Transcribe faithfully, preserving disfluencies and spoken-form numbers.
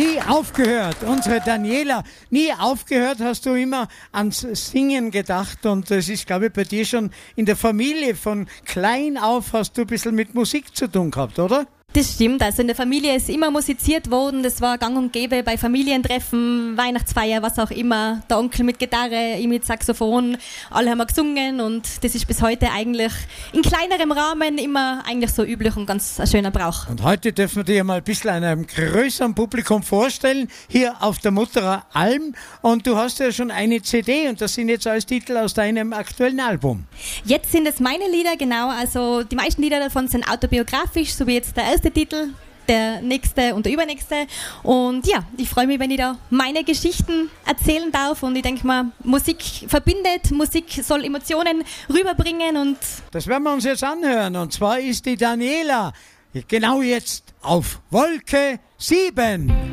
Nie aufgehört, unsere Daniela, nie aufgehört, hast du immer ans Singen gedacht und es ist, glaube ich, bei dir schon in der Familie, von klein auf hast du ein bisschen mit Musik zu tun gehabt, oder? Das stimmt, also in der Familie ist immer musiziert worden, das war gang und gäbe bei Familientreffen, Weihnachtsfeier, was auch immer, der Onkel mit Gitarre, ich mit Saxophon, alle haben wir gesungen und das ist bis heute eigentlich in kleinerem Rahmen immer eigentlich so üblich und ganz ein schöner Brauch. Und heute dürfen wir dir mal ein bisschen einem größeren Publikum vorstellen, hier auf der Mutterer Alm, und du hast ja schon eine C D und das sind jetzt alles Titel aus deinem aktuellen Album. Jetzt sind es meine Lieder, genau, also die meisten Lieder davon sind autobiografisch, so wie jetzt der erste Titel, der nächste und der übernächste. Und ja, ich freue mich, wenn ich da meine Geschichten erzählen darf. Und ich denke mal, Musik verbindet, Musik soll Emotionen rüberbringen. Und das werden wir uns jetzt anhören. Und zwar ist die Daniela genau jetzt auf Wolke sieben.